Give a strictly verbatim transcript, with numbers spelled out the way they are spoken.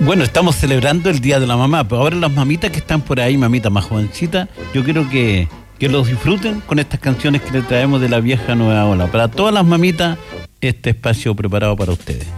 Bueno, estamos celebrando el Día de la Mamá, pero ahora las mamitas que están por ahí, mamitas más jovencitas, yo quiero que, que los disfruten con estas canciones que les traemos de la vieja nueva ola. Para todas las mamitas, este espacio preparado para ustedes.